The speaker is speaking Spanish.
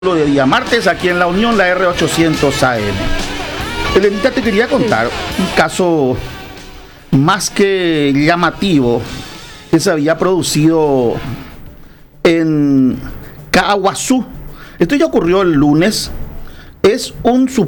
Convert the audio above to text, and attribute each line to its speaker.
Speaker 1: de día martes aquí en La Unión, la R800 AM. Elenita, te quería contar un caso más que llamativo que se había producido en Caaguazú. Esto ya ocurrió el lunes. Es un